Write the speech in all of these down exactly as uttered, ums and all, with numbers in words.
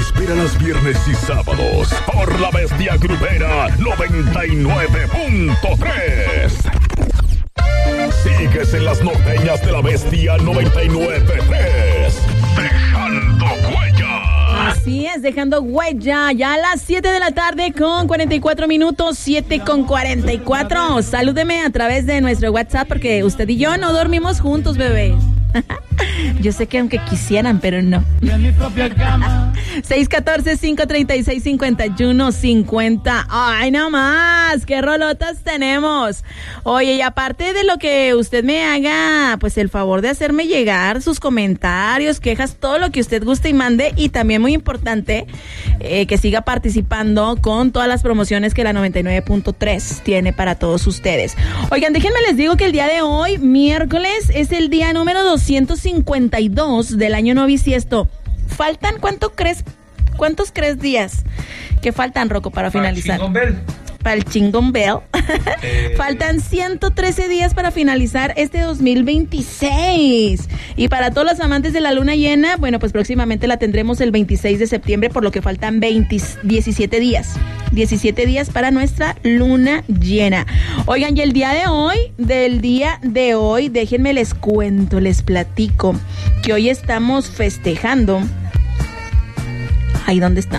espera los viernes y sábados por La Bestia Grupera noventa y nueve punto tres. Sigues en las norteñas de La Bestia noventa y nueve punto tres. Dejando huella. Así es, dejando huella. Ya a las siete de la tarde con cuarenta y cuatro minutos, siete con cuarenta y cuatro. Salúdeme a través de nuestro WhatsApp porque usted y yo no dormimos juntos, bebé. Yo sé que aunque quisieran, pero no. seis uno cuatro, cinco tres seis, cinco uno cinco cero. Ay, no más, qué rolotas tenemos. Oye, y aparte de lo que usted me haga, pues el favor de hacerme llegar sus comentarios, quejas, todo lo que usted guste y mande. Y también muy importante, eh, que siga participando con todas las promociones que la noventa y nueve punto tres tiene para todos ustedes. Oigan, déjenme les digo que el día de hoy, miércoles, es el día número doscientos cincuenta y dos del año no bisiesto. ¿Faltan cuánto crees? ¿Cuántos crees días que faltan, Rocco, para finalizar? Para el Chingón Bell. Eh... Faltan ciento trece días para finalizar este dos mil veintiséis. Y para todos los amantes de la luna llena, bueno, pues próximamente la tendremos el veintiséis de septiembre, por lo que faltan veinte, diecisiete días. diecisiete días para nuestra luna llena. Oigan, y el día de hoy, del día de hoy, déjenme les cuento, les platico, que hoy estamos festejando. Ay, ¿dónde está?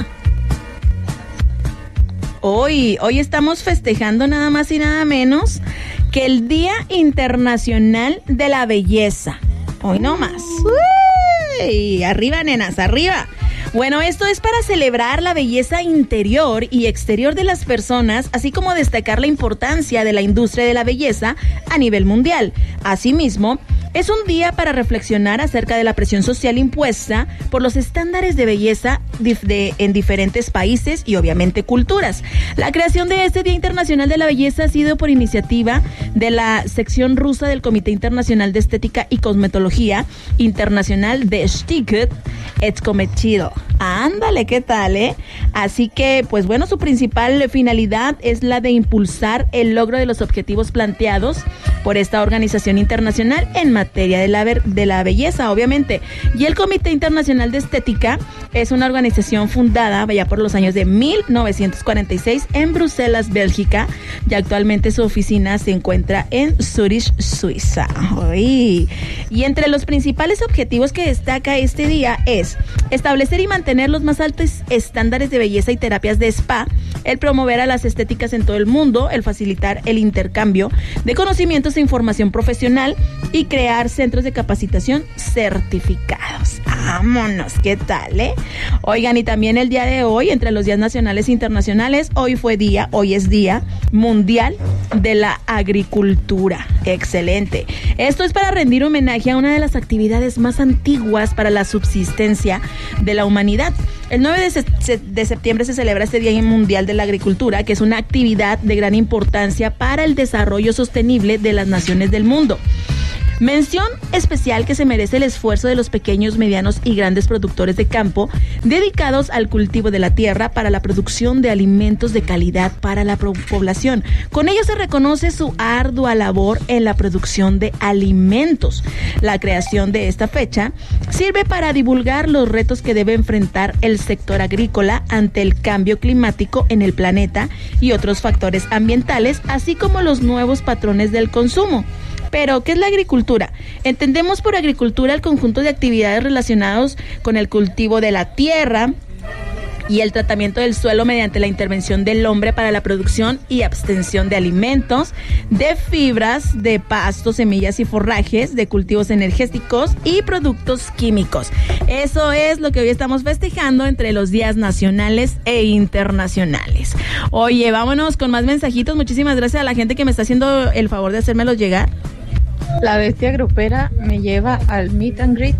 Hoy, hoy estamos festejando nada más y nada menos que el Día Internacional de la Belleza. Hoy no más. ¡Uy! Arriba, nenas, arriba. Bueno, esto es para celebrar la belleza interior y exterior de las personas, así como destacar la importancia de la industria de la belleza a nivel mundial. Asimismo, es un día para reflexionar acerca de la presión social impuesta por los estándares de belleza de, de, en diferentes países y obviamente culturas. La creación de este Día Internacional de la Belleza ha sido por iniciativa de la sección rusa del Comité Internacional de Estética y Cosmetología Internacional de Shtiket Etcometido. Ándale, ¿qué tal, eh? Así que, pues bueno, su principal finalidad es la de impulsar el logro de los objetivos planteados por esta organización internacional en materia de la, de la belleza, obviamente. Y el Comité Internacional de Estética es una organización fundada ya por los años de mil novecientos cuarenta y seis en Bruselas, Bélgica, y actualmente su oficina se encuentra en Zurich, Suiza. Uy. Y entre los principales objetivos que destaca este día es establecer y mantener los más altos estándares de belleza y terapias de spa, el promover a las estéticas en todo el mundo, el facilitar el intercambio de conocimientos e información profesional y crear centros de capacitación certificados. Vámonos, ¿qué tal, eh? Oigan, y también el día de hoy, entre los días nacionales e internacionales, hoy fue día, hoy es Día Mundial de la Agricultura. Excelente. Esto es para rendir homenaje a una de las actividades más antiguas para la subsistencia de la humanidad. El nueve de, se- de septiembre se celebra este Día Mundial de la Agricultura, que es una actividad de gran importancia para el desarrollo sostenible de las naciones del mundo. Mención especial que se merece el esfuerzo de los pequeños, medianos y grandes productores de campo dedicados al cultivo de la tierra para la producción de alimentos de calidad para la población. Con ello se reconoce su ardua labor en la producción de alimentos. La creación de esta fecha sirve para divulgar los retos que debe enfrentar el sector agrícola ante el cambio climático en el planeta y otros factores ambientales, así como los nuevos patrones del consumo. Pero, ¿qué es la agricultura? Entendemos por agricultura el conjunto de actividades relacionadas con el cultivo de la tierra y el tratamiento del suelo mediante la intervención del hombre para la producción y abstención de alimentos, de fibras, de pastos, semillas y forrajes, de cultivos energéticos y productos químicos. Eso es lo que hoy estamos festejando entre los días nacionales e internacionales. Oye, vámonos con más mensajitos. Muchísimas gracias a la gente que me está haciendo el favor de hacérmelos llegar. La bestia grupera me lleva al meet and greet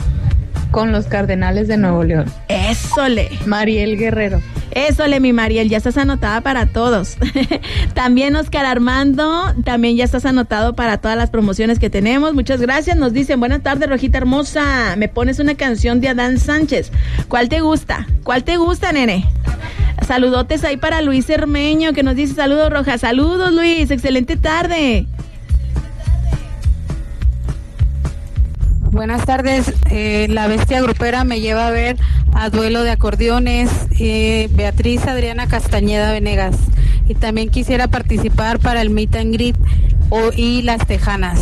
con los Cardenales de Nuevo León. ¡Ésole! Mariel Guerrero. Ésole, mi Mariel, ya estás anotada para todos. También Oscar Armando, también ya estás anotado para todas las promociones que tenemos. Muchas gracias. Nos dicen, buenas tardes, Rojita hermosa. Me pones una canción de Adán Sánchez. ¿Cuál te gusta? ¿Cuál te gusta, nene? Saludotes ahí para Luis Hermeño, que nos dice saludos, Roja. Saludos, Luis. Excelente tarde. Buenas tardes, eh, la bestia grupera me lleva a ver a Duelo de Acordeones, eh, Beatriz Adriana Castañeda Venegas, y también quisiera participar para el Meet and Greet o, y Las Tejanas.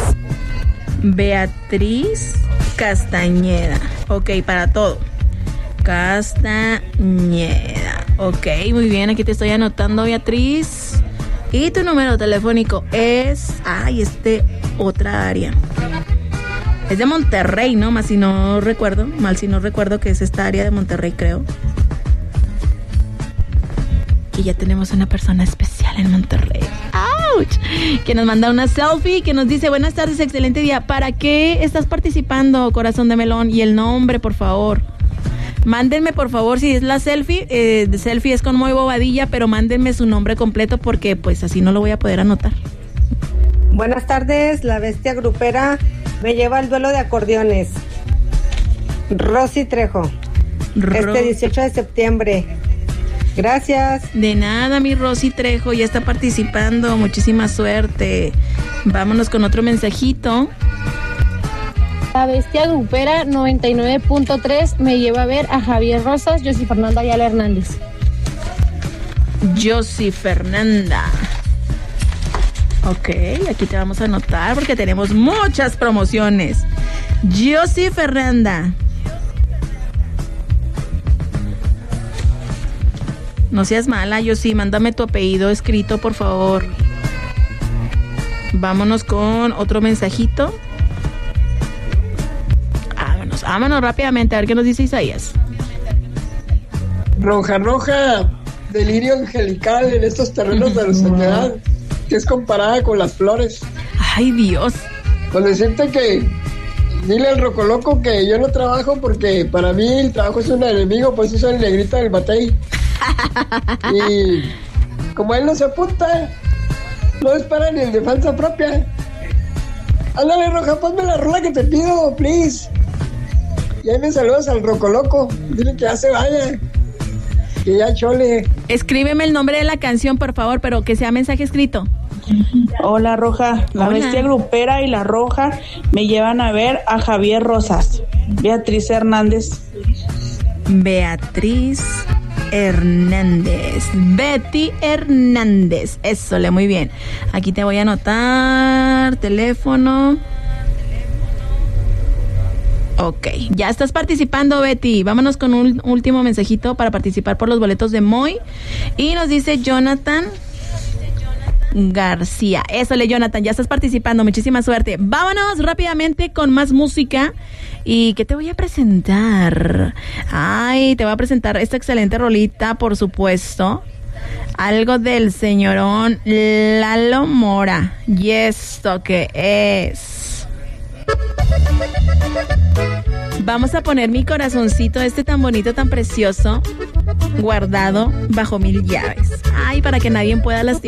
Beatriz Castañeda, ok, para todo. Castañeda, ok, muy bien, aquí te estoy anotando, Beatriz. Y tu número telefónico es, ay, este, otra área. Es de Monterrey, ¿no? Más si no recuerdo, mal si no recuerdo que es esta área de Monterrey, creo. Que ya tenemos una persona especial en Monterrey. ¡Auch! Que nos manda una selfie, que nos dice, buenas tardes, excelente día. ¿Para qué estás participando, corazón de melón? Y el nombre, por favor. Mándenme, por favor, si es la selfie, eh, de selfie es con muy bobadilla, pero mándenme su nombre completo porque pues así no lo voy a poder anotar. Buenas tardes, la bestia grupera me lleva al duelo de acordeones. Rosy Trejo, Ro- este dieciocho de septiembre. Gracias. De nada, mi Rosy Trejo, ya está participando, muchísima suerte. Vámonos con otro mensajito. La bestia grupera noventa y nueve punto tres me lleva a ver a Javier Rosas, Josy Fernanda Ayala Hernández. Josy Fernanda. Ok, aquí te vamos a anotar porque tenemos muchas promociones. Josy Fernanda. No seas mala, Josy, mándame tu apellido escrito, por favor. Vámonos con otro mensajito. Vámonos, vámonos rápidamente, a ver qué nos dice Isaías. Roja Roja, delirio angelical en estos terrenos de la soledad, que es comparada con las flores. Ay, Dios. Con decirte que dile al Rocoloco que yo no trabajo porque para mí el trabajo es un enemigo, por eso soy el negrito del batey. Y como él no se apunta, no espera ni el de falsa propia. Ándale, Roja, ponme la rola que te pido, please. Y ahí me saludas al Rocoloco. Dile que ya se vaya, que ya chole. Escríbeme el nombre de la canción, por favor, pero que sea mensaje escrito. Hola, Roja. La Hola. bestia grupera y la Roja me llevan a ver a Javier Rosas. Beatriz Hernández. Beatriz Hernández. Betty Hernández. Eso, le muy bien. Aquí te voy a anotar. Teléfono. Ok, ya estás participando, Betty. Vámonos con un último mensajito para participar por los boletos de Moy. Y nos dice Jonathan García. Eso, le Jonathan, ya estás participando. Muchísima suerte. Vámonos rápidamente con más música. ¿Y qué te voy a presentar? Ay, te voy a presentar esta excelente rolita, por supuesto. Algo del señorón Lalo Mora. ¿Y esto qué es? Vamos a poner mi corazoncito, este tan bonito, tan precioso, guardado bajo mil llaves. Ay, para que nadie pueda lastimar.